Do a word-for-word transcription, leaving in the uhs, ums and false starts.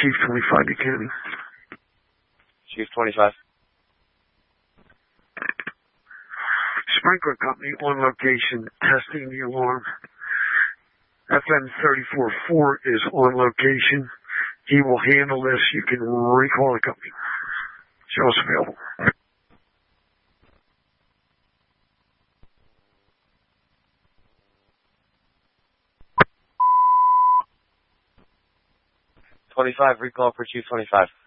Chief twenty-five, Academy. Chief twenty-five. Sprinkler Company on location, testing the alarm. F M thirty-four four is on location. He will handle this. You can recall the company. Show us available. twenty-five, recall for Chief twenty-five.